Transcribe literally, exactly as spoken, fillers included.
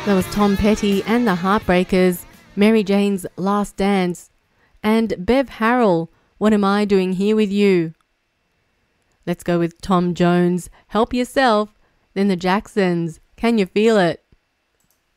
That was Tom Petty and the Heartbreakers, Mary Jane's Last Dance, and Bev Harrell, What Am I Doing Here With You? Let's go with Tom Jones, Help Yourself, then the Jacksons, Can You Feel It?